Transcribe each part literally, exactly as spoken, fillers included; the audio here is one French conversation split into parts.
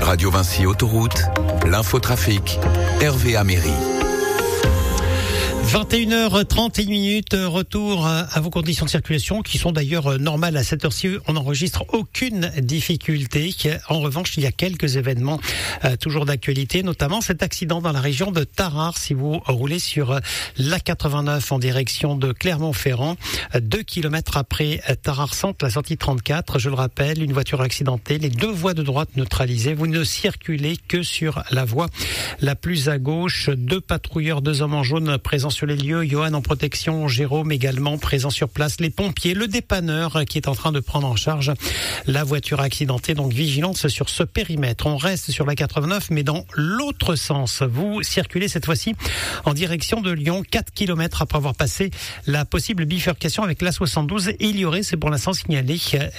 Radio Vinci Autoroute, l'infotrafic, Hervé Améry. vingt et une heures trente et une minutes, retour à vos conditions de circulation qui sont d'ailleurs normales à cette heure-ci. On n'enregistre aucune difficulté. En revanche, il y a quelques événements euh, toujours d'actualité, notamment cet accident dans la région de Tarare. Si vous roulez sur l'A quatre-vingt-neuf en direction de Clermont-Ferrand, deux kilomètres après Tarare-Centre, la sortie trente-quatre, je le rappelle, une voiture accidentée, les deux voies de droite neutralisées. Vous ne circulez que sur la voie la plus à gauche. Deux patrouilleurs, deux hommes en jaune présents sur les lieux, Johan en protection, Jérôme également présent sur place, les pompiers, le dépanneur qui est en train de prendre en charge la voiture accidentée, donc vigilance sur ce périmètre. On reste sur la quatre-vingt-neuf mais dans l'autre sens. Vous circulez cette fois-ci en direction de Lyon, quatre kilomètres après avoir passé la possible bifurcation avec l'A soixante-douze. Il y aurait, c'est pour l'instant signalé,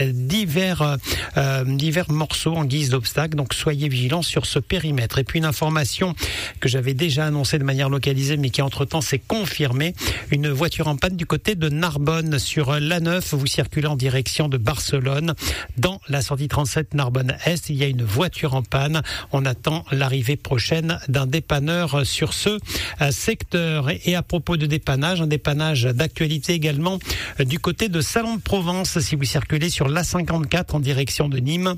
divers, euh, divers morceaux en guise d'obstacle, donc soyez vigilants sur ce périmètre. Et puis une information que j'avais déjà annoncée de manière localisée mais qui entre-temps s'est confirmé, une voiture en panne du côté de Narbonne sur l'A neuf. Vous circulez en direction de Barcelone. Dans la sortie trente-sept Narbonne-Est, il y a une voiture en panne. On attend l'arrivée prochaine d'un dépanneur sur ce secteur. Et à propos de dépannage, un dépannage d'actualité également du côté de Salon de Provence. Si vous circulez sur l'A cinquante-quatre en direction de Nîmes,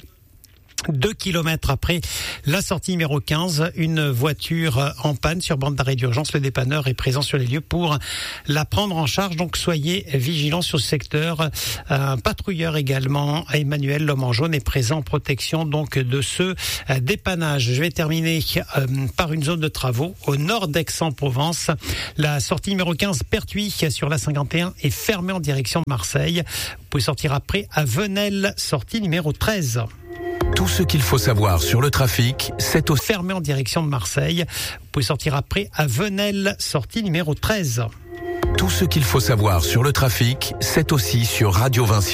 Deux kilomètres après la sortie numéro quinze, une voiture en panne sur bande d'arrêt d'urgence. Le dépanneur est présent sur les lieux pour la prendre en charge. Donc soyez vigilants sur ce secteur. Un patrouilleur également, Emmanuel, l'homme en jaune, est présent en protection donc de ce dépannage. Je vais terminer euh, par une zone de travaux au nord d'Aix-en-Provence. La sortie numéro quinze, Pertuis sur l'A cinquante et un est fermée en direction de Marseille. Vous pouvez sortir après à Venelle, sortie numéro treize. Tout ce qu'il faut savoir sur le trafic, c'est au fermé en direction de Marseille. Vous pouvez sortir après à Venelle, sortie numéro treize. Tout ce qu'il faut savoir sur le trafic, c'est aussi sur Radio Vinci.